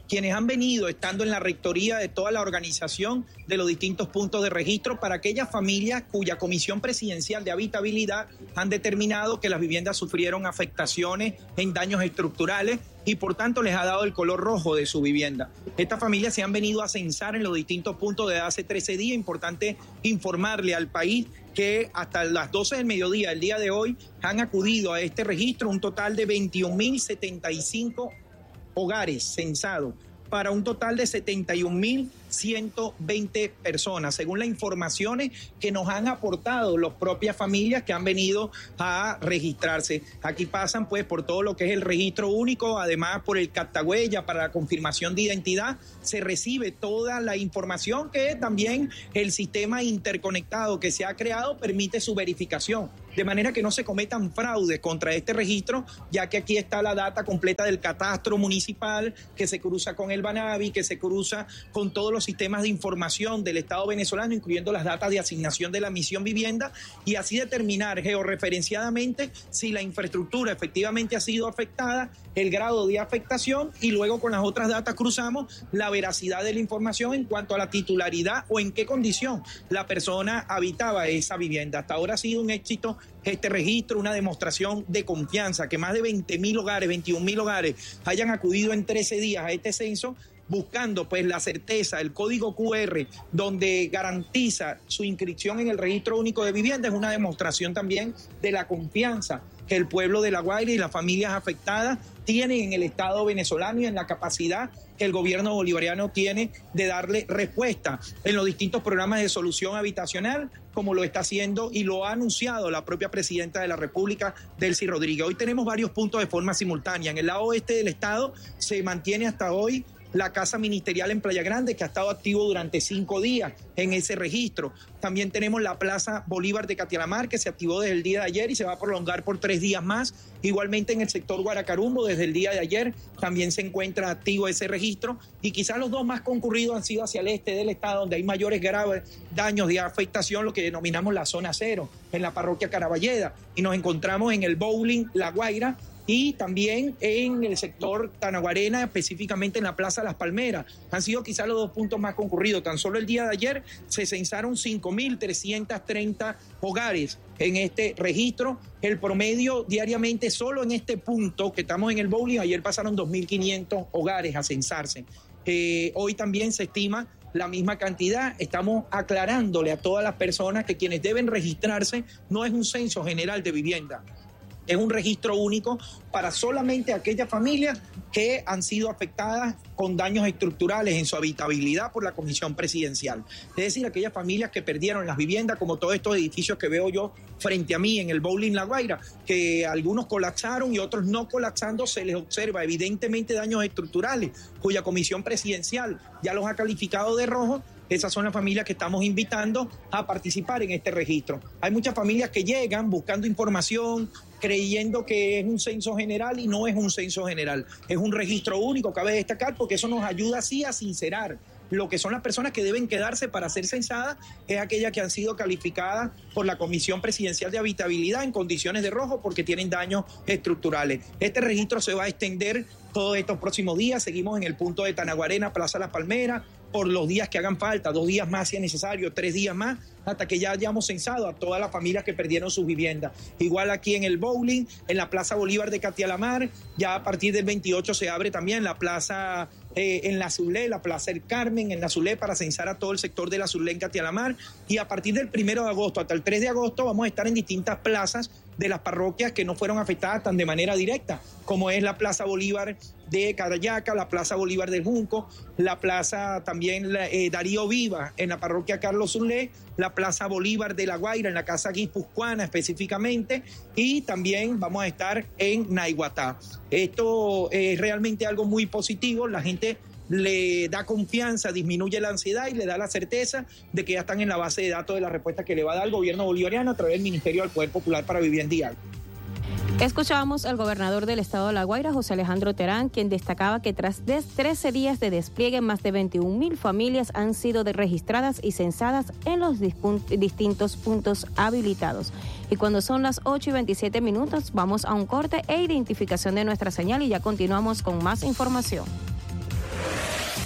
quienes han venido estando en la rectoría de toda la organización de los distintos puntos de registro para aquellas familias cuya Comisión Presidencial de Habitabilidad han determinado que las viviendas sufrieron afectaciones en daños estructurales y por tanto les ha dado el color rojo de su vivienda. Estas familias se han venido a censar en los distintos puntos desde hace trece días. Importante informarle al país que hasta las doce del mediodía del día de hoy han acudido a este registro un total de veintiún mil setenta y cinco hogares censados para un total de setenta y un mil ciento veinte personas, según las informaciones que nos han aportado las propias familias que han venido a registrarse. Aquí pasan pues por todo lo que es el registro único, además por el captahuella para la confirmación de identidad, se recibe toda la información que también el sistema interconectado que se ha creado permite su verificación, de manera que no se cometan fraudes contra este registro, ya que aquí está la data completa del catastro municipal, que se cruza con el Banavi, que se cruza con todos los sistemas de información del Estado venezolano, incluyendo las datas de asignación de la misión vivienda, y así determinar georreferenciadamente si la infraestructura efectivamente ha sido afectada, el grado de afectación, y luego con las otras datas cruzamos la veracidad de la información en cuanto a la titularidad o en qué condición la persona habitaba esa vivienda. Hasta ahora ha sido un éxito este registro, una demostración de confianza, que más de veinte mil hogares, veintiún mil hogares hayan acudido en trece días a este censo, buscando pues la certeza, el código cu erre donde garantiza su inscripción en el registro único de vivienda, es una demostración también de la confianza que el pueblo de La Guaira y las familias afectadas tienen en el Estado venezolano y en la capacidad que el gobierno bolivariano tiene de darle respuesta en los distintos programas de solución habitacional, como lo está haciendo y lo ha anunciado la propia presidenta de la República, Delcy Rodríguez. Hoy tenemos varios puntos de forma simultánea. En el lado oeste del Estado se mantiene hasta hoy la Casa Ministerial en Playa Grande, que ha estado activo durante cinco días en ese registro. También tenemos la Plaza Bolívar de Catialamar, que se activó desde el día de ayer y se va a prolongar por tres días más. Igualmente en el sector Guaracarumbo, desde el día de ayer, también se encuentra activo ese registro. Y quizás los dos más concurridos han sido hacia el este del estado, donde hay mayores graves daños de afectación, lo que denominamos la zona cero, en la parroquia Caraballeda. Y nos encontramos en el Bowling La Guaira, y también en el sector Tanaguarena, específicamente en la Plaza Las Palmeras. Han sido quizás los dos puntos más concurridos. Tan solo el día de ayer se censaron cinco mil trescientos treinta hogares en este registro. El promedio diariamente solo en este punto que estamos en el Bowling, ayer pasaron dos mil quinientos hogares a censarse. Eh, hoy también se estima la misma cantidad. Estamos aclarándole a todas las personas que quienes deben registrarse no es un censo general de vivienda. Es un registro único para solamente aquellas familias que han sido afectadas con daños estructurales en su habitabilidad por la Comisión Presidencial. Es decir, aquellas familias que perdieron las viviendas, como todos estos edificios que veo yo frente a mí en el Bowling La Guaira, que algunos colapsaron y otros no colapsando, se les observa evidentemente daños estructurales, cuya Comisión Presidencial ya los ha calificado de rojo. Esas son las familias que estamos invitando a participar en este registro. Hay muchas familias que llegan buscando información, creyendo que es un censo general y no es un censo general. Es un registro único, cabe destacar, porque eso nos ayuda así a sincerar lo que son las personas que deben quedarse para ser censadas, es aquellas que han sido calificadas por la Comisión Presidencial de Habitabilidad en condiciones de rojo porque tienen daños estructurales. Este registro se va a extender todos estos próximos días. Seguimos en el punto de Tanaguarena, Plaza Las Palmeras, por los días que hagan falta, dos días más si es necesario, tres días más, hasta que ya hayamos censado a todas las familias que perdieron sus viviendas. Igual aquí en el Bowling, en la Plaza Bolívar de Catialamar, ya a partir del veintiocho se abre también la plaza eh, en la Zulé, la Plaza El Carmen, en la Zulé, para censar a todo el sector de la Zulé en Catialamar. Y a partir del primero de agosto hasta el tres de agosto vamos a estar en distintas plazas de las parroquias que no fueron afectadas tan de manera directa, como es la Plaza Bolívar de Carayaca, la Plaza Bolívar del Junco, la Plaza también eh, Darío Viva en la parroquia Carlos Zulé, la Plaza Bolívar de La Guaira en la Casa Guipuzcoana específicamente, y también vamos a estar en Naiguatá. Esto es realmente algo muy positivo. La gente le da confianza, disminuye la ansiedad y le da la certeza de que ya están en la base de datos de la respuesta que le va a dar el gobierno bolivariano a través del Ministerio del Poder Popular para Vivienda y Agua. Escuchábamos al gobernador del estado de La Guaira, José Alejandro Terán, quien destacaba que tras trece días de despliegue, más de veintiún mil familias han sido registradas y censadas en los distintos puntos habilitados. Y cuando son las ocho y veintisiete minutos, vamos a un corte e identificación de nuestra señal y ya continuamos con más información.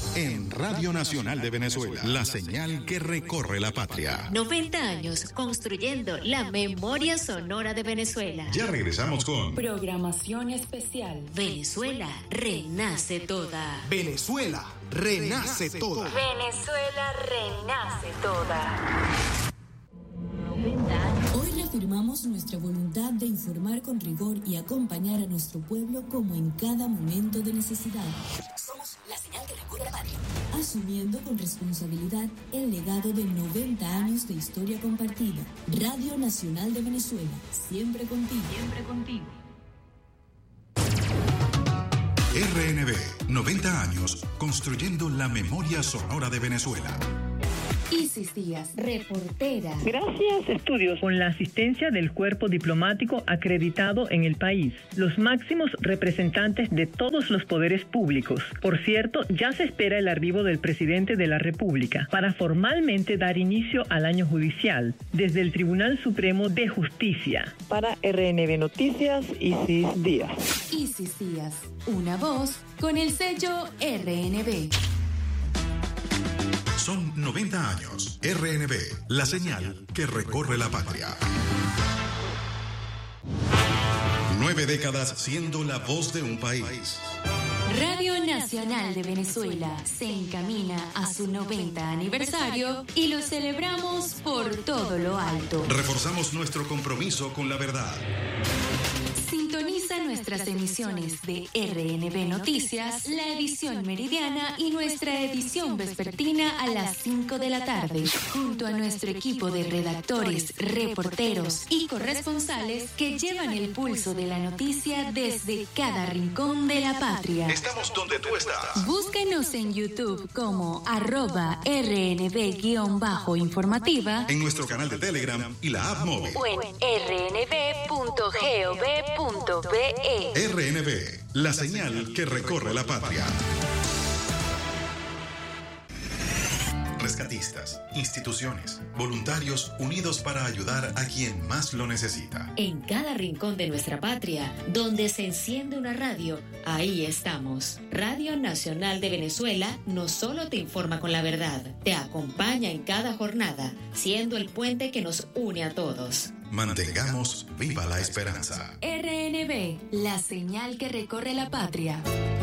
en Radio Nacional de Venezuela, la señal que recorre la patria. noventa años construyendo la memoria sonora de Venezuela. Ya regresamos con programación especial. Venezuela renace toda. Venezuela renace toda. Venezuela renace toda. Hoy reafirmamos nuestra voluntad de informar con rigor y acompañar a nuestro pueblo como en cada momento de necesidad. Somos la señal que recorre la patria. Asumiendo con responsabilidad el legado de noventa años de historia compartida. Radio Nacional de Venezuela, siempre contigo. Siempre contigo. R N B, noventa años construyendo la memoria sonora de Venezuela. Isis Díaz, reportera. Gracias, estudios con la asistencia del cuerpo diplomático acreditado en el país, los máximos representantes de todos los poderes públicos. Por cierto, ya se espera el arribo del presidente de la República para formalmente dar inicio al año judicial desde el Tribunal Supremo de Justicia. Para R N B Noticias, Isis Díaz. Isis Díaz, una voz con el sello R N B. Son noventa años. R N B, la señal que recorre la patria. Nueve décadas siendo la voz de un país. Radio Nacional de Venezuela se encamina a su noventa aniversario y lo celebramos por todo lo alto. Reforzamos nuestro compromiso con la verdad. Sintoniza nuestras emisiones de R N B Noticias, la edición meridiana y nuestra edición vespertina a las cinco de la tarde, junto a nuestro equipo de redactores, reporteros y corresponsales que llevan el pulso de la noticia desde cada rincón de la patria. Estamos donde tú estás. Búsquenos en YouTube como arroba R N B-informativa, en nuestro canal de Telegram y la app móvil, o en r n b punto gov punto be. R N B, la señal que recorre la patria. Rescatistas, instituciones, voluntarios unidos para ayudar a quien más lo necesita. En cada rincón de nuestra patria, donde se enciende una radio, ahí estamos. Radio Nacional de Venezuela no solo te informa con la verdad, te acompaña en cada jornada, siendo el puente que nos une a todos. Mantengamos viva la esperanza. R N B, la señal que recorre la patria.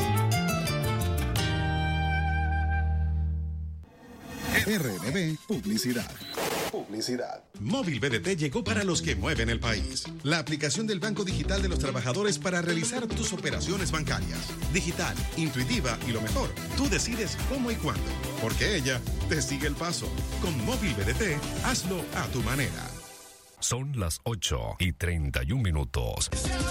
R N B Publicidad. Publicidad. Móvil B D T llegó para los que mueven el país. La aplicación del Banco Digital de los Trabajadores para realizar tus operaciones bancarias. Digital, intuitiva y lo mejor, tú decides cómo y cuándo. Porque ella te sigue el paso. Con Móvil B D T, hazlo a tu manera. Son las ocho y treinta y un minutos.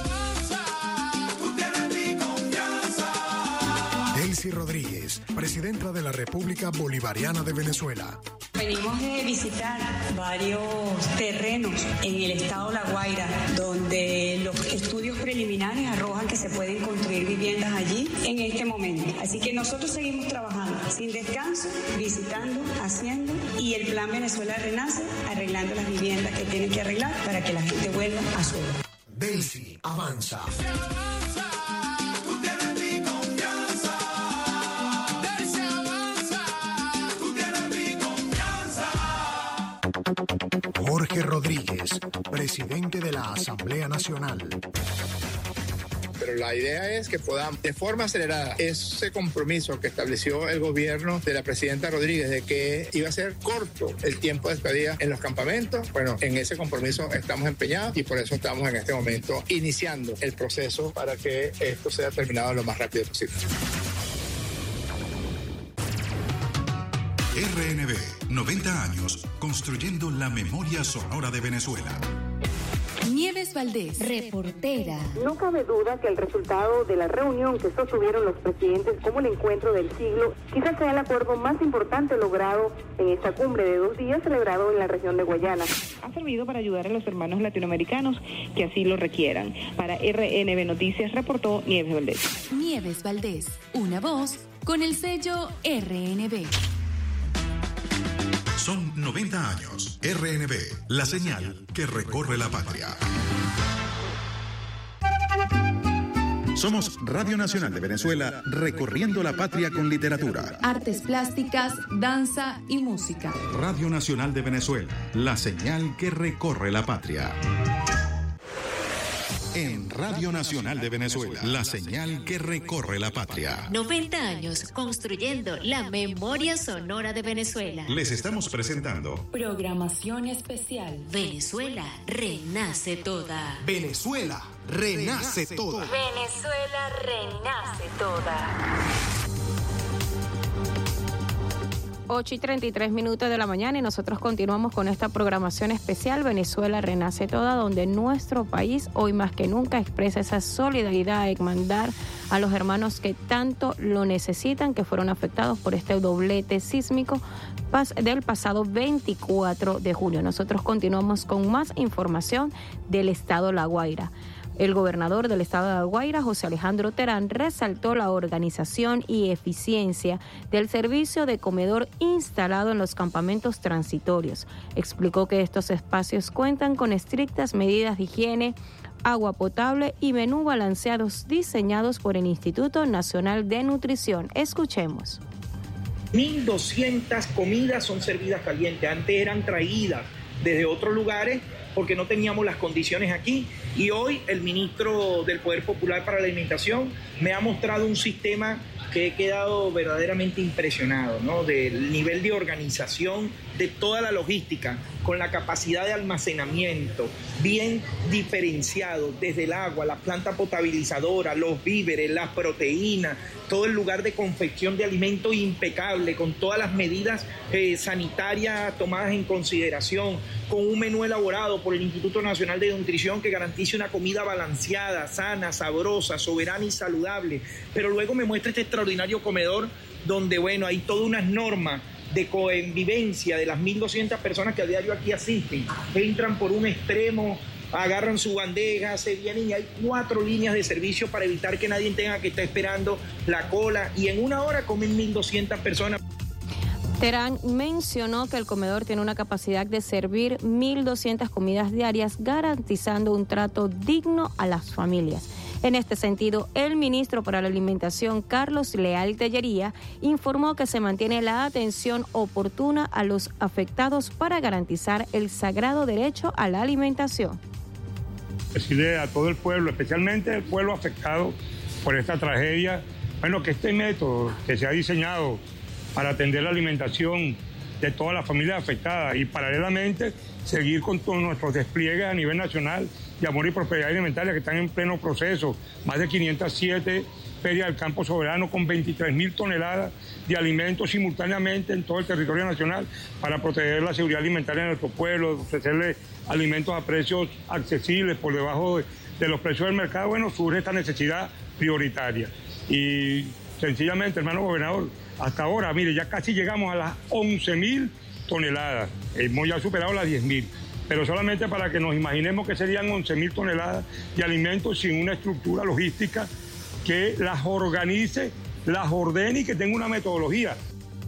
Delcy Rodríguez, presidenta de la República Bolivariana de Venezuela. Venimos de visitar varios terrenos en el estado La Guaira, donde los estudios preliminares arrojan que se pueden construir viviendas allí en este momento. Así que nosotros seguimos trabajando sin descanso, visitando, haciendo, y el Plan Venezuela Renace, arreglando las viviendas que tienen que arreglar para que la gente vuelva a su hogar. Delcy avanza. Jorge Rodríguez, presidente de la Asamblea Nacional. Pero la idea es que podamos, de forma acelerada, ese compromiso que estableció el gobierno de la presidenta Rodríguez de que iba a ser corto el tiempo de estadía en los campamentos, bueno, en ese compromiso estamos empeñados y por eso estamos en este momento iniciando el proceso para que esto sea terminado lo más rápido posible. R N B, noventa años construyendo la memoria sonora de Venezuela. Nieves Valdés, reportera. No cabe duda que el resultado de la reunión que sostuvieron los presidentes como el encuentro del siglo quizás sea el acuerdo más importante logrado en esta cumbre de dos días celebrado en la región de Guayana. Ha servido para ayudar a los hermanos latinoamericanos que así lo requieran. Para R N B Noticias reportó Nieves Valdés. Nieves Valdés, una voz con el sello R N B. Son noventa años. R N B, la señal que recorre la patria. Somos Radio Nacional de Venezuela, recorriendo la patria con literatura, artes plásticas, danza y música. Radio Nacional de Venezuela, la señal que recorre la patria. En Radio Nacional de Venezuela, la señal que recorre la patria. noventa años construyendo la memoria sonora de Venezuela. Les estamos presentando programación especial. Venezuela renace toda. Venezuela renace toda. Venezuela renace toda. ocho y treinta y tres minutos de la mañana y nosotros continuamos con esta programación especial Venezuela Renace Toda, donde nuestro país hoy más que nunca expresa esa solidaridad en mandar a los hermanos que tanto lo necesitan, que fueron afectados por este doblete sísmico del pasado veinticuatro de junio. Nosotros continuamos con más información del estado La Guaira. El gobernador del estado de La Guaira, José Alejandro Terán, resaltó la organización y eficiencia del servicio de comedor instalado en los campamentos transitorios. Explicó que estos espacios cuentan con estrictas medidas de higiene, agua potable y menú balanceados diseñados por el Instituto Nacional de Nutrición. Escuchemos. mil doscientas comidas son servidas calientes. Antes eran traídas desde otros lugares porque no teníamos las condiciones aquí, y hoy el ministro del Poder Popular para la Alimentación me ha mostrado un sistema que he quedado verdaderamente impresionado, ¿no? Del nivel de organización de toda la logística, con la capacidad de almacenamiento bien diferenciado, desde el agua, la planta potabilizadora, los víveres, las proteínas, todo el lugar de confección de alimentos impecable, con todas las medidas eh, sanitarias tomadas en consideración, con un menú elaborado por el Instituto Nacional de Nutrición que garantice una comida balanceada, sana, sabrosa, soberana y saludable. Pero luego me muestra este extraordinario comedor donde, bueno, hay todas unas normas de convivencia de las mil doscientas personas que a diario aquí asisten. Entran por un extremo, agarran su bandeja, se vienen y hay cuatro líneas de servicio para evitar que nadie tenga que estar esperando la cola, y en una hora comen mil doscientas personas. Terán mencionó que el comedor tiene una capacidad de servir mil doscientas comidas diarias, garantizando un trato digno a las familias. En este sentido, el ministro para la Alimentación, Carlos Leal Tellería, informó que se mantiene la atención oportuna a los afectados para garantizar el sagrado derecho a la alimentación. Decirle a todo el pueblo, especialmente el pueblo afectado por esta tragedia, bueno, que este método que se ha diseñado para atender la alimentación de todas las familias afectadas y paralelamente seguir con todos nuestros despliegues a nivel nacional de amor y prosperidad alimentaria que están en pleno proceso. Más de quinientas siete ferias del campo soberano con veintitrés mil toneladas de alimentos simultáneamente en todo el territorio nacional para proteger la seguridad alimentaria de nuestro pueblo, ofrecerle alimentos a precios accesibles por debajo de, de los precios del mercado. Bueno, surge esta necesidad prioritaria. Y sencillamente, hermano gobernador, hasta ahora, mire, ya casi llegamos a las once mil toneladas. Hemos ya superado las diez mil. Pero solamente para que nos imaginemos que serían once mil toneladas de alimentos sin una estructura logística que las organice, las ordene y que tenga una metodología.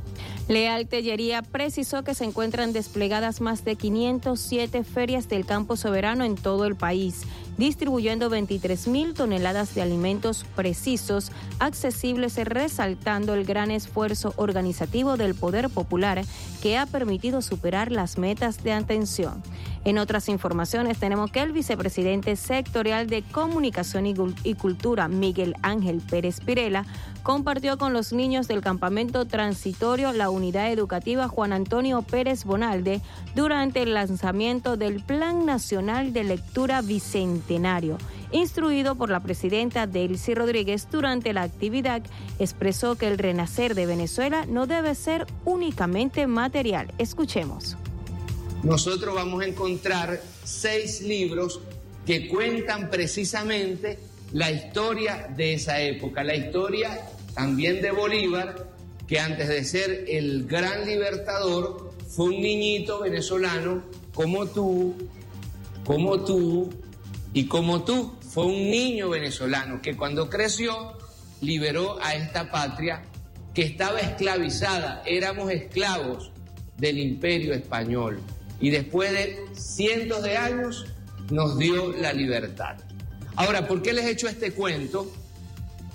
Leal Tellería precisó que se encuentran desplegadas más de quinientas siete ferias del campo soberano en todo el país, distribuyendo veintitrés mil toneladas de alimentos precisos, accesibles, resaltando el gran esfuerzo organizativo del Poder Popular que ha permitido superar las metas de atención. En otras informaciones tenemos que el vicepresidente sectorial de Comunicación y Cultura, Miguel Ángel Pérez Pirela, compartió con los niños del campamento transitorio la unidad educativa Juan Antonio Pérez Bonalde durante el lanzamiento del Plan Nacional de Lectura Bicentenario. Instruido por la presidenta Delcy Rodríguez durante la actividad, expresó que el renacer de Venezuela no debe ser únicamente material. Escuchemos. Nosotros vamos a encontrar seis libros que cuentan precisamente la historia de esa época, la historia también de Bolívar, que antes de ser el gran libertador fue un niñito venezolano como tú, como tú y como tú. Fue un niño venezolano que cuando creció liberó a esta patria que estaba esclavizada, éramos esclavos del Imperio Español. Y después de cientos de años nos dio la libertad. Ahora, ¿por qué les he hecho este cuento?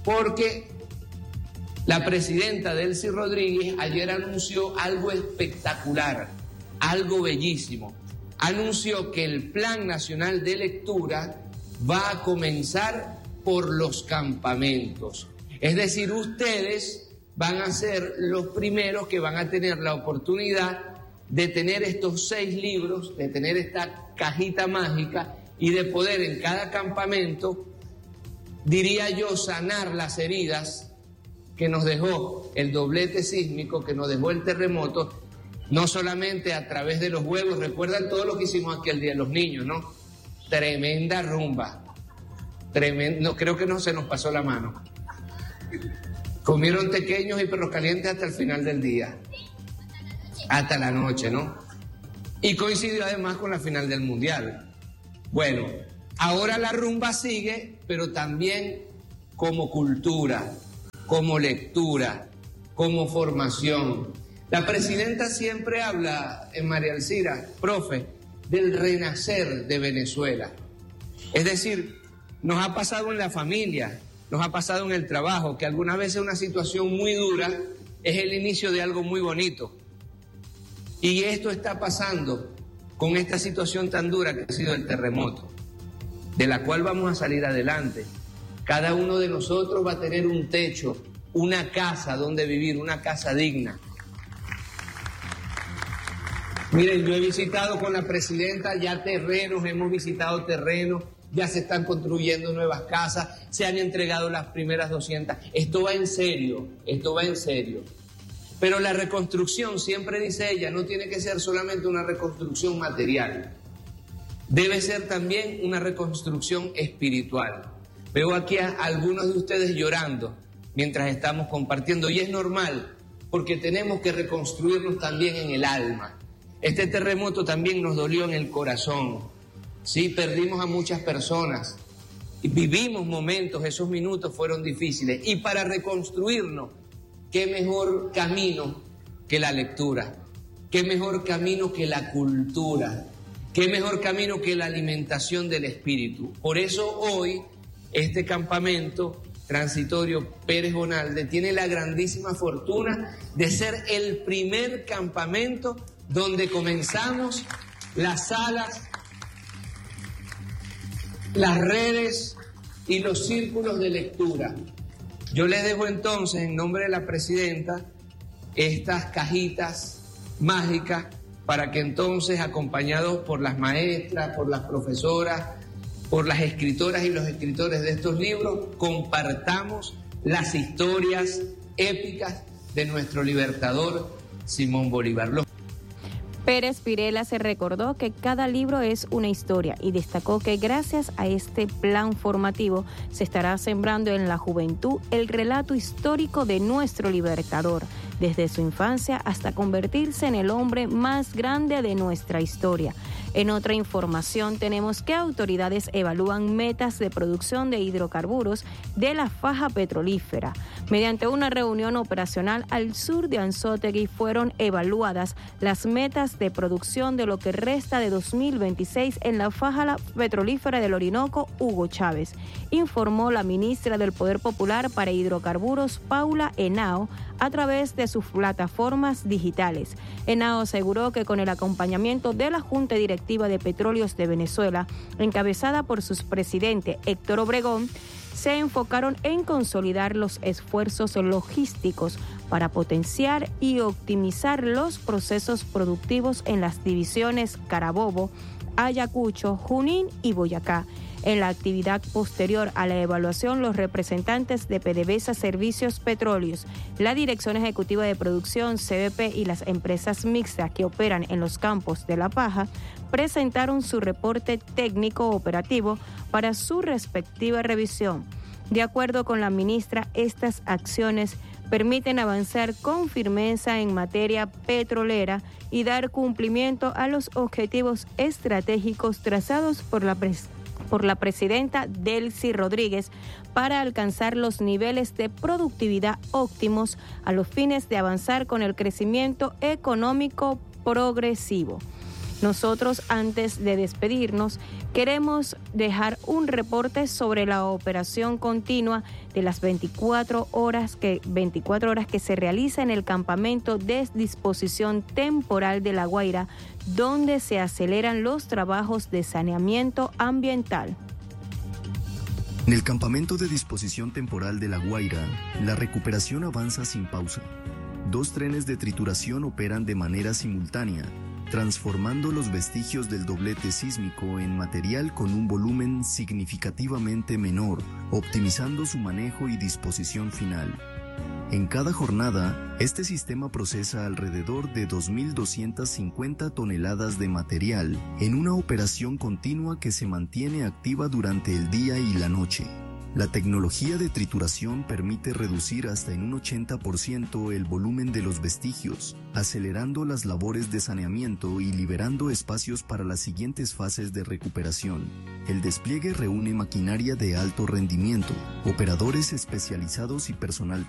porque la presidenta Delcy Rodríguez ayer anunció algo espectacular, algo bellísimo. Anunció que el Plan Nacional de Lectura va a comenzar por los campamentos. Es decir, ustedes van a ser los primeros que van a tener la oportunidad de tener estos seis libros, de tener esta cajita mágica y de poder en cada campamento, diría yo, sanar las heridas que nos dejó el doblete sísmico, que nos dejó el terremoto, no solamente a través de los juegos. Recuerdan todo lo que hicimos aquí el Día de los Niños, ¿no? Tremenda rumba. Tremendo, no, creo que no se nos pasó la mano. Comieron tequeños y perros calientes hasta el final del día. Hasta la noche, ¿no? Y coincidió además con la final del Mundial. Bueno, ahora la rumba sigue, pero también como cultura, como lectura, como formación. La presidenta siempre habla, en María Alcira, profe, del renacer de Venezuela. Es decir, nos ha pasado en la familia, nos ha pasado en el trabajo, que algunas veces una situación muy dura es el inicio de algo muy bonito. Y esto está pasando con esta situación tan dura que ha sido el terremoto, de la cual vamos a salir adelante. Cada uno de nosotros va a tener un techo, una casa donde vivir, una casa digna. Miren, yo he visitado con la presidenta ya terrenos, hemos visitado terrenos, ya se están construyendo nuevas casas, se han entregado las primeras doscientas. Esto va en serio, esto va en serio. Pero la reconstrucción, siempre dice ella, no tiene que ser solamente una reconstrucción material. Debe ser también una reconstrucción espiritual. Veo aquí a algunos de ustedes llorando mientras estamos compartiendo, y es normal, porque tenemos que reconstruirnos también en el alma. Este terremoto también nos dolió en el corazón. Sí, perdimos a muchas personas, y vivimos momentos, esos minutos fueron difíciles, y para reconstruirnos, qué mejor camino que la lectura, qué mejor camino que la cultura, qué mejor camino que la alimentación del espíritu. Por eso hoy este campamento transitorio Pérez Bonalde tiene la grandísima fortuna de ser el primer campamento donde comenzamos las salas, las redes y los círculos de lectura. Yo les dejo entonces, en nombre de la presidenta, estas cajitas mágicas para que entonces, acompañados por las maestras, por las profesoras, por las escritoras y los escritores de estos libros, compartamos las historias épicas de nuestro libertador Simón Bolívar. Pérez Pirela se recordó que cada libro es una historia y destacó que gracias a este plan formativo se estará sembrando en la juventud el relato histórico de nuestro libertador, desde su infancia hasta convertirse en el hombre más grande de nuestra historia. En otra información tenemos que autoridades evalúan metas de producción de hidrocarburos de la faja petrolífera. Mediante una reunión operacional al sur de Anzoátegui fueron evaluadas las metas de producción de lo que resta de dos mil veintiséis en la faja petrolífera del Orinoco, Hugo Chávez, informó la ministra del Poder Popular para Hidrocarburos, Paula Henao, a través de sus plataformas digitales. Henao aseguró que con el acompañamiento de la Junta Directiva de Petróleos de Venezuela, encabezada por su presidente Héctor Obregón, se enfocaron en consolidar los esfuerzos logísticos para potenciar y optimizar los procesos productivos en las divisiones Carabobo, Ayacucho, Junín y Boyacá. En la actividad posterior a la evaluación, los representantes de PDVSA Servicios Petróleos, la Dirección Ejecutiva de Producción, C B P y las empresas mixtas que operan en los campos de La Paja presentaron su reporte técnico operativo para su respectiva revisión. De acuerdo con la ministra, estas acciones permiten avanzar con firmeza en materia petrolera y dar cumplimiento a los objetivos estratégicos trazados por la presidencia por la presidenta Delcy Rodríguez para alcanzar los niveles de productividad óptimos a los fines de avanzar con el crecimiento económico progresivo. Nosotros, antes de despedirnos, queremos dejar un reporte sobre la operación continua de las veinticuatro horas que, veinticuatro horas que se realiza en el campamento de disposición temporal de La Guaira, donde se aceleran los trabajos de saneamiento ambiental. En el campamento de disposición temporal de La Guaira, la recuperación avanza sin pausa. Dos trenes de trituración operan de manera simultánea, transformando los vestigios del doblete sísmico en material con un volumen significativamente menor, optimizando su manejo y disposición final. En cada jornada, este sistema procesa alrededor de dos mil doscientas cincuenta toneladas de material en una operación continua que se mantiene activa durante el día y la noche. La tecnología de trituración permite reducir hasta en un ochenta por ciento el volumen de los vestigios, acelerando las labores de saneamiento y liberando espacios para las siguientes fases de recuperación. El despliegue reúne maquinaria de alto rendimiento, operadores especializados y personal